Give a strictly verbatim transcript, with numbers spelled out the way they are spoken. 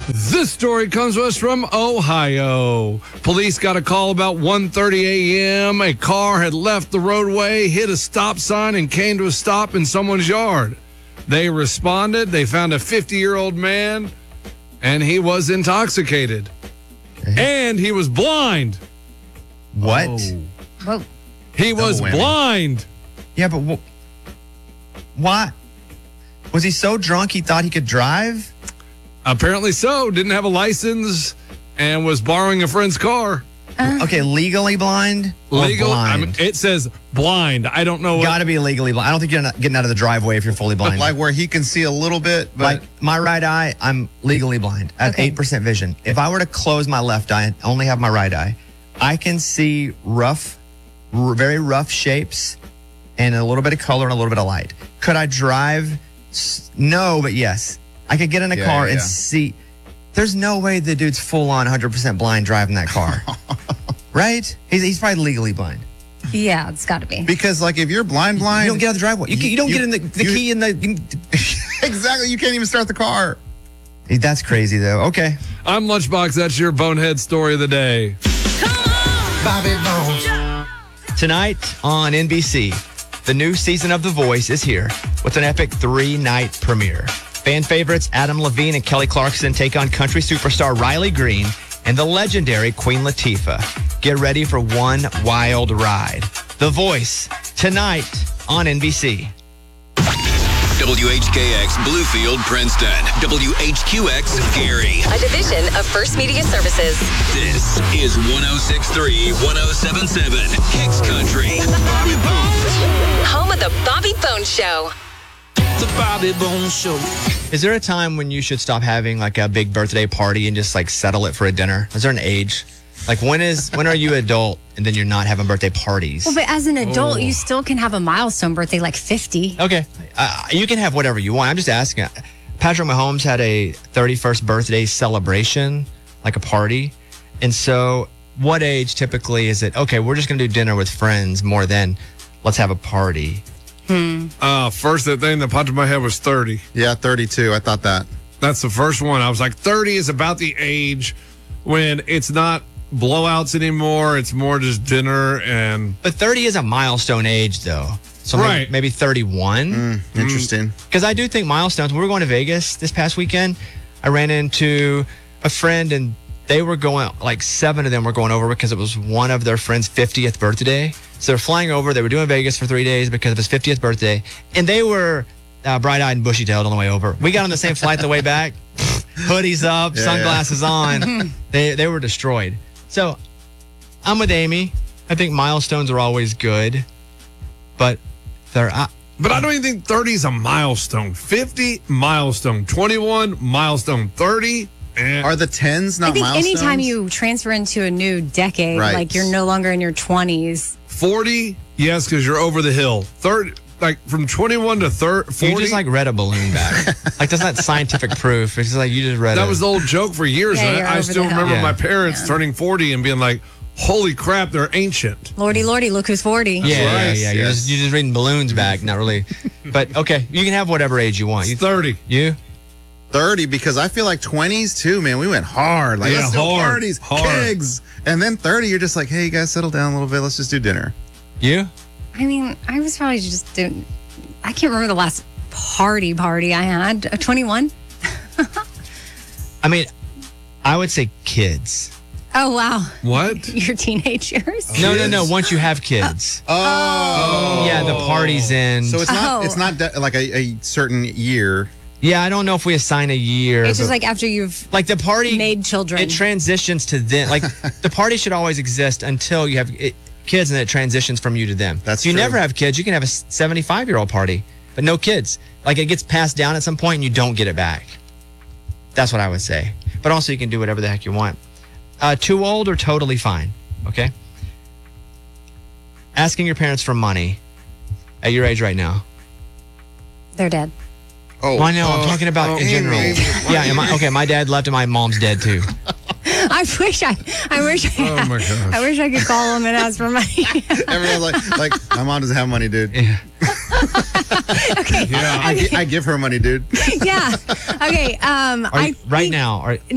This story comes to us from Ohio. Police got a call about one thirty a.m. A car had left the roadway, hit a stop sign, and came to a stop in someone's yard. They responded. They found a fifty-year-old man, and he was intoxicated. And he was blind. What? Oh. Whoa. He was whammy. blind. Yeah, but wh- why? Was he so drunk he thought he could drive? Apparently so. Didn't have a license and was borrowing a friend's car. Okay, legally blind or Legal. I blind? mean, it says blind. I don't know. What, Got to be legally blind. I don't think you're not getting out of the driveway if you're fully blind. Like where he can see a little bit, but Like my right eye, I'm legally blind. I have Okay. eight percent vision. If I were to close my left eye and only have my right eye, I can see rough, r- very rough shapes and a little bit of color and a little bit of light. Could I drive? S- No, but yes. I could get in a Yeah, car yeah, and yeah. see. There's no way the dude's full on one hundred percent blind driving that car. Right? He's, he's probably legally blind. Yeah, it's got to be. because like if you're blind, blind, You don't get out of the driveway. You, can- you don't you- get in the, the you- key in the. exactly. You can't even start the car. That's crazy, though. Okay. I'm Lunchbox. That's your bonehead story of the day. Bobby Bones. Tonight on N B C, the new season of The Voice is here with an epic three-night premiere. Fan favorites Adam Levine and Kelly Clarkson take on country superstar Riley Green and the legendary Queen Latifah. Get ready for one wild ride. The Voice, tonight on N B C. W H K X Bluefield, Princeton. W H Q X Gary. A division of First Media Services. This is one oh six point three, one oh seven point seven Kicks Country. Bobby Bones. Home of the Bobby Bones Show. The Bobby Bones Show. Is there a time when you should stop having like a big birthday party and just like settle it for a dinner? Is there an age? Like when is when are you adult and then you're not having birthday parties? Well, but as an adult, Oh. you still can have a milestone birthday, like fifty. Okay. Uh, you can have whatever you want. I'm just asking. Patrick Mahomes had a thirty-first birthday celebration, like a party. And so what age typically is it? Okay, we're just going to do dinner with friends more than let's have a party. Uh, first thing that popped in my head was thirty. Yeah, thirty-two. I thought that. That's the first one. I was like, thirty is about the age when it's not blowouts anymore. It's more just dinner and But thirty is a milestone age, though. So maybe, Right. maybe thirty-one. Mm, interesting. Because I do think milestones. When we were going to Vegas this past weekend, I ran into a friend and they were going, like seven of them were going over because it was one of their friend's fiftieth birthday. So they're flying over. They were doing Vegas for three days because of his fiftieth birthday. And they were uh, bright-eyed and bushy-tailed on the way over. We got on the same flight the way back. Hoodies up, Yeah, sunglasses on. They, they were destroyed. So I'm with Amy. I think milestones are always good. But they're... Uh, But I don't even think thirty is a milestone. fifty, milestone. twenty-one, milestone. thirty, and Are the tens not I think milestones? anytime you transfer into a new decade, Right. like you're no longer in your twenties. forty, yes, because you're over the hill. thirty, like from twenty-one to thirty, forty. You just like read a balloon back. Like that's not scientific proof. It's just like you just read that it. was the old joke for years. Yeah, and you're I, I over still the hill. remember Yeah. my parents turning forty and being like, holy crap, they're ancient. Lordy, lordy, look who's forty. yeah, yeah, right. yeah. You're, Yes. just, you're just reading balloons back, not really. But okay, you can have whatever age you want. You, It's thirty. you? thirty because I feel like twenties too, man. We went hard. Like, Yeah, let's do hard, parties, hard. kegs. And then thirty, you're just like, hey, you guys settle down a little bit. Let's just do dinner. You? I mean, I was probably just doing, I can't remember the last party party I had. Uh, twenty-one? I mean, I would say kids. Oh, wow. What? Your teenage years? No, no, no. Once you have kids. Oh. Yeah, the party's in. So it's not Oh. it's not de- like a, a certain year. yeah, I don't know if we assign a year. It's just but- like after you've like the party made children. It transitions to them. Like the party should always exist until you have it, kids, and then it transitions from you to them. That's if you true. never have kids, you can have a seventy-five-year-old party, but no kids. Like it gets passed down at some point, and you don't get it back. That's what I would say. But also, you can do whatever the heck you want. Uh, too old or totally fine. Okay. Asking your parents for money at your age right now. They're dead. Oh, Well, I know. I'm talking about in Amy, general. Amy, Yeah. Am I, okay. My dad left, and my mom's dead too. I wish I, I wish I, Oh, my gosh. I wish I could call them and ask for money. Everyone's like, like, my mom doesn't have money, dude. Yeah. okay. Yeah. I, gi- I give her money, dude. Yeah. Okay. Um, Are I you- right think- now, are,